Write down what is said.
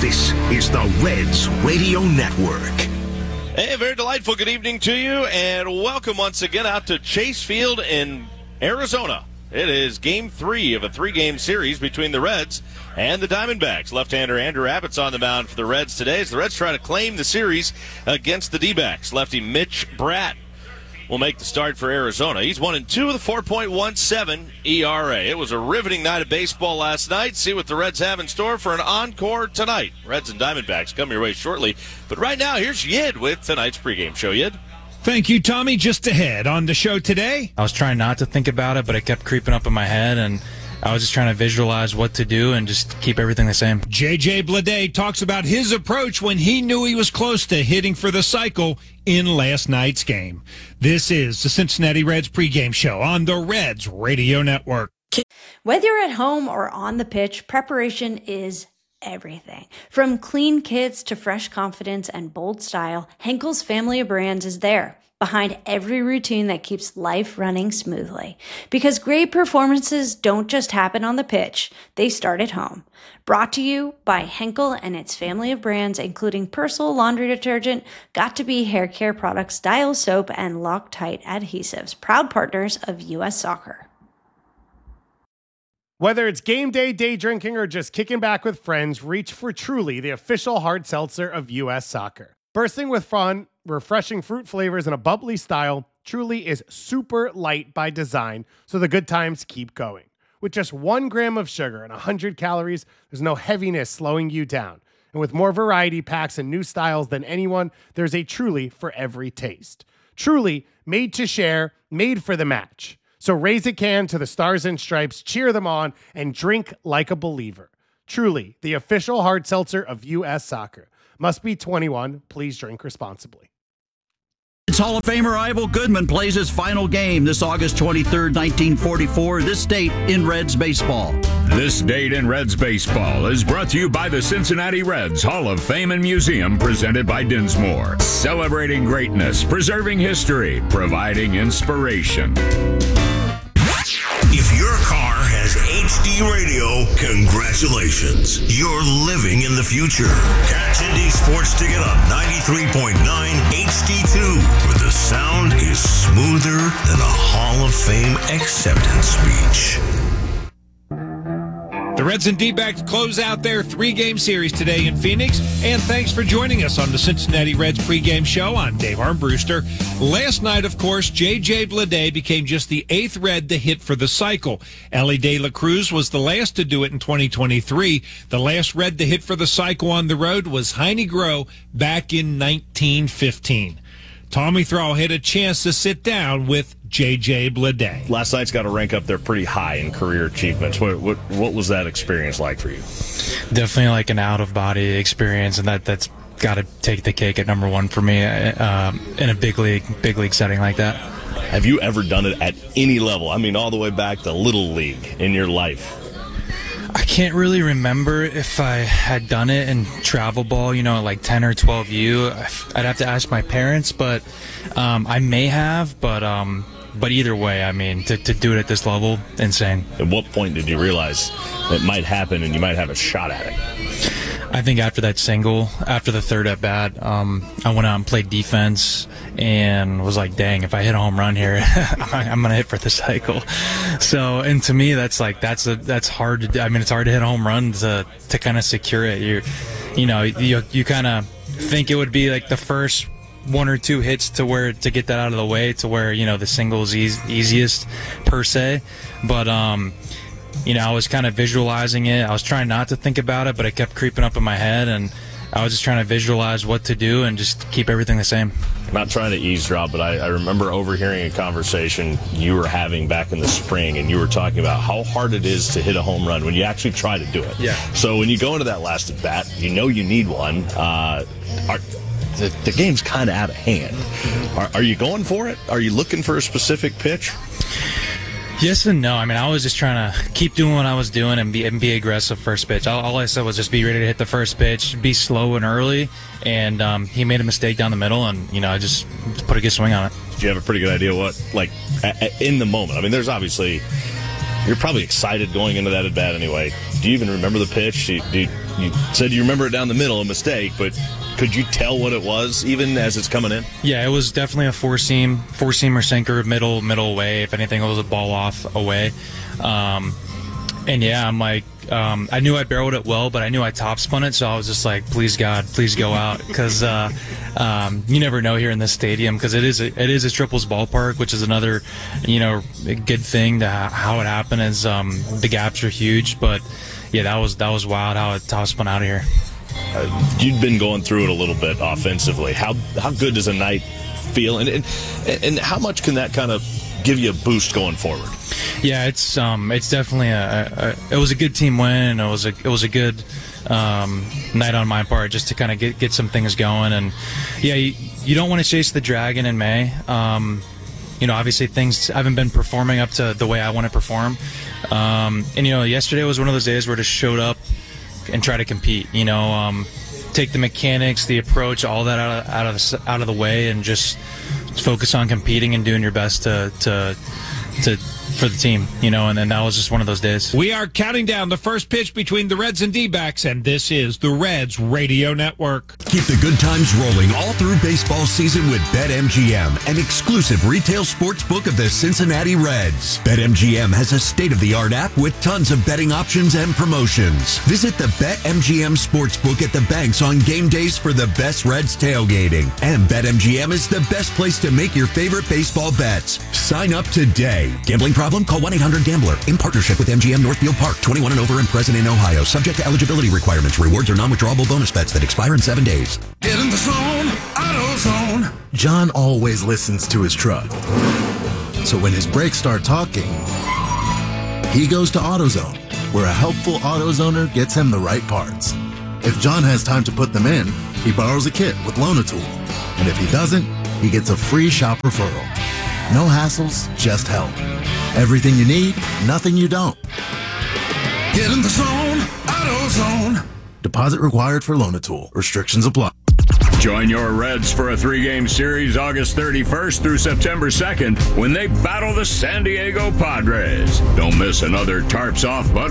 This is the Reds Radio Network. Hey, very delightful good evening to you, and welcome once again out to Chase Field in Arizona. It is Game 3 of a 3-game series between the Reds and the Diamondbacks. Left-hander Andrew Abbott's on the mound for the Reds today as the Reds try to claim the series against the D-backs. Lefty Mitch Bratt will make the start for Arizona. He's 1-2 with a 4.17 ERA. It was a riveting night of baseball last night. See what the Reds have in store for an encore tonight. Reds and Diamondbacks come your way shortly. But right now, here's Yid with tonight's pregame show. Yid? Thank you, Tommy. Just ahead on the show today. I was trying not to think about it, but it kept creeping up in my head, and I was just trying to visualize what to do and just keep everything the same. J.J. Bleday talks about his approach when he knew he was close to hitting for the cycle in last night's game. This is the Cincinnati Reds pregame show on the Reds Radio Network. Whether you're at home or on the pitch, preparation is everything. From clean kits to fresh confidence and bold style, Henkel's family of brands is there, behind every routine that keeps life running smoothly. Because great performances don't just happen on the pitch, they start at home. Brought to you by Henkel and its family of brands, including Persil laundry detergent, Got2b hair care products, Dial soap, and Loctite adhesives, proud partners of U.S. Soccer. Whether it's game day, day drinking, or just kicking back with friends, reach for Truly, the official hard seltzer of U.S. Soccer. Bursting with fun, refreshing fruit flavors, and a bubbly style, Truly is super light by design, so the good times keep going. With just 1 gram of sugar and 100 calories, there's no heaviness slowing you down. And with more variety packs and new styles than anyone, there's a Truly for every taste. Truly, made to share, made for the match. So raise a can to the Stars and Stripes, cheer them on, and drink like a believer. Truly, the official hard seltzer of U.S. Soccer. Must be 21. Please drink responsibly. Hall of Famer Ivo Goodman plays his final game this August 23rd, 1944, this date in Reds baseball. This date in Reds baseball is brought to you by the Cincinnati Reds Hall of Fame and Museum, presented by Dinsmore. Celebrating greatness, preserving history, providing inspiration. If your car has HD radio, congratulations. You're living in the future. Catch Indy Sports Ticket on 93.9 HD2, where the sound is smoother than a Hall of Fame acceptance speech. The Reds and D-backs close out their 3-game series today in Phoenix. And thanks for joining us on the Cincinnati Reds pregame show. I'm Dave Armbruster. Last night, of course, J.J. Bleday became just the 8th Red to hit for the cycle. Ellie De La Cruz was the last to do it in 2023. The last Red to hit for the cycle on the road was Heine Groh back in 1915. Tommy Thrall had a chance to sit down with J.J. Bleday. Last night's got to rank up there pretty high in career achievements. What was that experience like for you? Definitely like an out-of-body experience, and that's got to take the cake at number 1 for me in a big league setting like that. Have you ever done it at any level? I mean, all the way back to Little League in your life? I can't really remember if I had done it in travel ball, like 10 or 12U. I'd have to ask my parents, but I may have, but either way, I mean, to do it at this level, insane. At what point did you realize it might happen and you might have a shot at it? I think after that single, after the third at bat, I went out and played defense and was like, dang, if I hit a home run here, I'm going to hit for the cycle. So, and to me, that's hard to do. I mean, it's hard to hit a home run to kind of secure it. You kind of think it would be like the first 1 or 2 hits to get that out of the way to where, the single is easiest per se. But, I was kind of visualizing it. I was trying not to think about it, but it kept creeping up in my head, and I was just trying to visualize what to do and just keep everything the same. Not trying to eavesdrop, but I remember overhearing a conversation you were having back in the spring, and you were talking about how hard it is to hit a home run when you actually try to do it. Yeah. So when you go into that last at bat, you need one. The game's kind of out of hand. Are you going for it? Are you looking for a specific pitch? Yes and no. I mean, I was just trying to keep doing what I was doing and be aggressive first pitch. All I said was just be ready to hit the first pitch, be slow and early. And he made a mistake down the middle, and I just put a good swing on it. Did you have a pretty good idea what, like, in the moment? I mean, there's obviously, you're probably excited going into that at bat anyway. Do you even remember the pitch? Do You said you remember it down the middle, a mistake, but could you tell what it was even as it's coming in? Yeah, it was definitely a four-seamer sinker, middle away. If anything, it was a ball off away. And yeah, I'm like, I knew I barreled it well, but I knew I top spun it, so I was just like, please God, please go out, because you never know here in this stadium, because it is a triples ballpark, which is another, good thing. How it happened is the gaps are huge, but yeah, that was wild how it top spun out of here. You'd been going through it a little bit offensively. How good does a night feel, and how much can that kind of give you a boost going forward? Yeah, it's definitely it was a good team win. It was a good night on my part, just to kind of get some things going. And yeah, you don't want to chase the dragon in May. Obviously things haven't been performing up to the way I want to perform. And yesterday was one of those days where I just showed up and try to compete. Take the mechanics, the approach, all that out of the way, and just focus on competing and doing your best to for the team, and then that was just one of those days. We are counting down the first pitch between the Reds and D-backs, and this is the Reds Radio Network. Keep the good times rolling all through baseball season with BetMGM, an exclusive retail sports book of the Cincinnati Reds. BetMGM has a state-of-the-art app with tons of betting options and promotions. Visit the BetMGM Sportsbook at the banks on game days for the best Reds tailgating. And BetMGM is the best place to make your favorite baseball bets. Sign up today. Gambling problem? Call 1-800-GAMBLER. In partnership with MGM Northfield Park. 21 and over and present in Ohio. Subject to eligibility requirements. Rewards are non-withdrawable bonus bets that expire in 7 days. Get in the zone, AutoZone. John always listens to his truck. So when his brakes start talking, he goes to AutoZone, where a helpful AutoZoner gets him the right parts. If John has time to put them in, he borrows a kit with Loan-A-Tool. And if he doesn't, he gets a free shop referral. No hassles, just help. Everything you need, nothing you don't. Get in the zone, AutoZone. Deposit required for Loan-A-Tool. Restrictions apply. Join your Reds for a 3-game series August 31st through September 2nd when they battle the San Diego Padres. Don't miss another Tarps Off Bud